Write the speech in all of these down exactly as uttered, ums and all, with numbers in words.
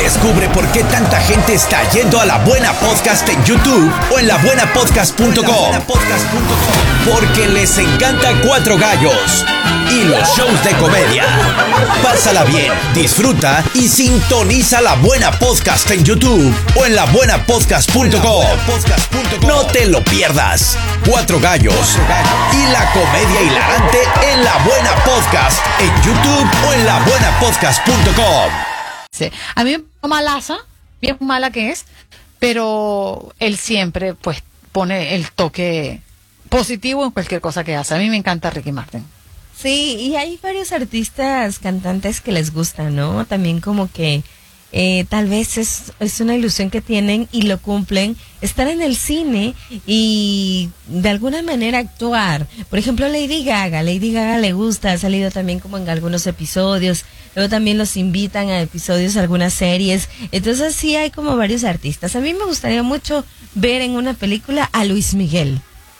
Descubre por qué tanta gente está yendo a La Buena Podcast en YouTube o en la buena podcast punto com. Porque les encanta Cuatro Gallos y los shows de comedia. Pásala bien, disfruta y sintoniza La Buena Podcast en YouTube o en la buena podcast punto com. No te lo pierdas. Cuatro Gallos y la comedia hilarante en La Buena Podcast en YouTube o en la buena podcast punto com. Sí. A mí me parece malaza, bien mala que es, pero él siempre pues pone el toque positivo en cualquier cosa que hace. A mí me encanta Ricky Martin. Sí, y hay varios artistas, cantantes que les gusta, ¿no? También como que eh, tal vez es, es una ilusión que tienen y lo cumplen, estar en el cine y de alguna manera actuar. Por ejemplo, Lady Gaga, Lady Gaga le gusta, ha salido también como en algunos episodios, luego también los invitan a episodios de algunas series, entonces sí hay como varios artistas. A mí me gustaría mucho ver en una película a Luis Miguel.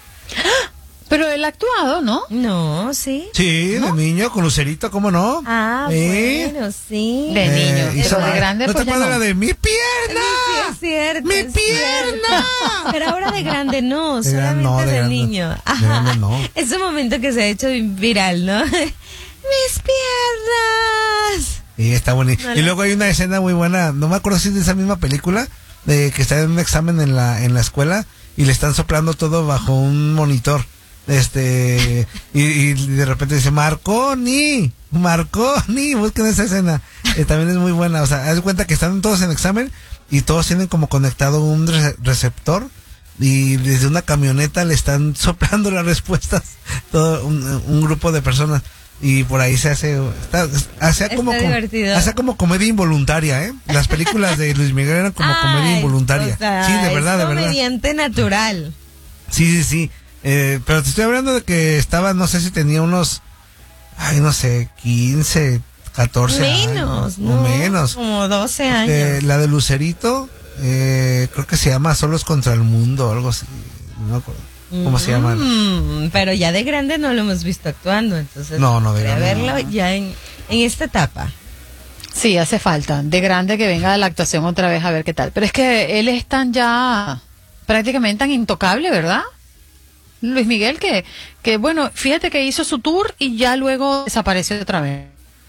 Pero él ha actuado, ¿no? No, sí. Sí, ¿no? de niño, con Lucerito, ¿cómo no? Ah, ¿Eh? bueno, sí. De niño, Eh, y pero so- de grande ¿No pues te ya acuerdas no. la de mi Sí, pierna? es cierto. ¡Mi es pierna! cierto. Pero ahora de grande no, De solamente gran- no, de de, grande- niño. de Ajá. grande no. Es un momento que se ha hecho viral, ¿no? ¡Mis piernas! Y está bonito. No, Y no. luego hay una escena muy buena, no me acuerdo si es de esa misma película, de que está en un examen en la en la escuela y le están soplando todo bajo un monitor. Este y, y de repente dice Marconi, Marconi, busquen esa escena. Eh, también es muy buena, o sea, haz de cuenta que están todos en examen y todos tienen como conectado un re- receptor y desde una camioneta le están soplando las respuestas todo un, un grupo de personas. Y por ahí se hace, está, hace Está como, como divertido. hace como comedia involuntaria, ¿eh? Las películas de Luis Miguel eran como comedia Ay, involuntaria. o sea, Sí, de verdad, es de verdad. comediante natural. Sí, sí, sí. Eh, pero te estoy hablando de que estaba, no sé si tenía unos, ay, no sé, quince, catorce Menos, años. ¿no? O menos. Como doce Eh, años. la de Lucerito, eh, creo que se llama Solos contra el Mundo o algo así. No me acuerdo. ¿Cómo se llama? Mm, pero ya de grande no lo hemos visto actuando, entonces. No, no, de quería grande verlo ya en, en esta etapa. Sí, hace falta. De grande que venga a la actuación otra vez a ver qué tal. Pero es que él es tan ya prácticamente tan intocable, ¿verdad? Luis Miguel que, que bueno, fíjate que hizo su tour y ya luego desapareció otra vez.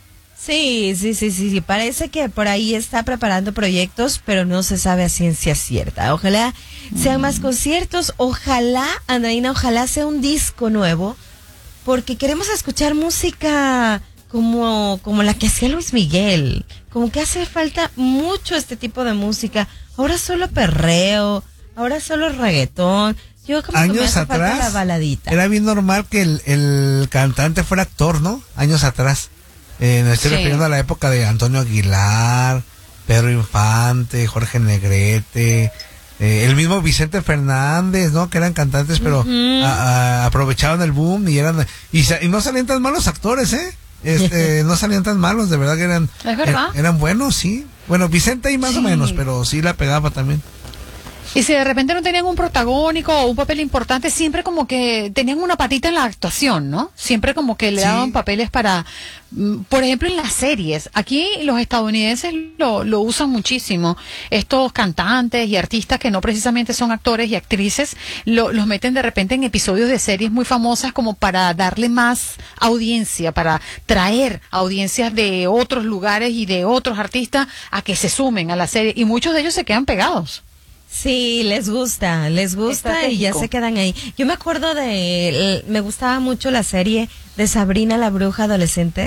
Sí, sí, sí, sí, sí. Parece que por ahí está preparando proyectos, pero no se sabe a ciencia cierta. Ojalá sean más conciertos, ojalá, Andreina, ojalá sea un disco nuevo, porque queremos escuchar música como, como la que hacía Luis Miguel. Como que hace falta mucho este tipo de música. Ahora solo perreo, ahora solo reggaetón. Yo como que me Años hace falta la atrás baladita. era bien normal que el, el cantante fuera actor, ¿no? Años atrás. Eh, me estoy Sí. refiriendo a la época de Antonio Aguilar, Pedro Infante, Jorge Negrete, eh, el mismo Vicente Fernández, ¿no? Que eran cantantes, pero Ujú. a- a- aprovechaban el boom y eran y, sa- y no salían tan malos actores, ¿eh? Este, no salían tan malos, de verdad que eran Es verdad. er- eran buenos, sí. Bueno, Vicente y más Sí. o menos, pero sí la pegaba también. Y si de repente no tenían un protagónico o un papel importante, siempre como que tenían una patita en la actuación, ¿no? Siempre como que le Sí. daban papeles para, mm, por ejemplo, en las series. Aquí los estadounidenses lo, lo usan muchísimo. Estos cantantes y artistas que no precisamente son actores y actrices, lo- los meten de repente en episodios de series muy famosas como para darle más audiencia, para traer audiencias de otros lugares y de otros artistas a que se sumen a la serie. Y muchos de ellos se quedan pegados. Sí, les gusta, les gusta y ya Estratégico. se quedan ahí. Yo me acuerdo de, el- me gustaba mucho la serie de Sabrina la bruja adolescente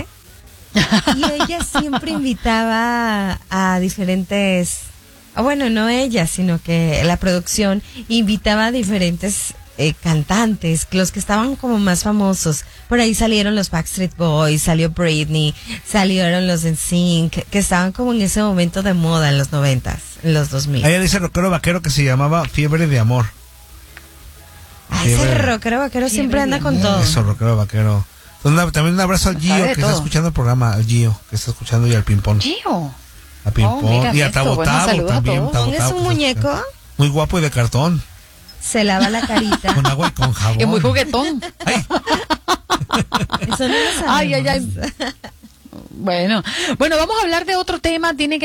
y ella siempre invitaba a diferentes, ah, bueno, no ella, sino que la producción invitaba a diferentes eh, cantantes, los que estaban como más famosos. Por ahí salieron los Backstreet Boys, salió Britney, salieron los N Sync, que estaban como en ese momento de moda en los noventas, en los dos mil. Ahí dice rockero vaquero que se llamaba Fiebre de Amor. Ah, ese Fiebre. rockero vaquero siempre Fiebre anda de con amor. todo. Eso, rockero vaquero. Una- también un abrazo al Sabe Gio de que está todo. escuchando el programa, al Gio que está escuchando y al Pimpón. Gio. A Pimpón Oh, mira y a esto. Tabo Bueno, Tabo saludos a también. todos. Tabo ¿Es Tabo, un que está muñeco? escuchando. Muy guapo y de cartón, Se lava la carita. con agua y con jabón. Es muy juguetón. Ay, Eso no lo sabemos. Ay, ay, ay. Bueno, bueno, vamos a hablar de otro tema. Tiene que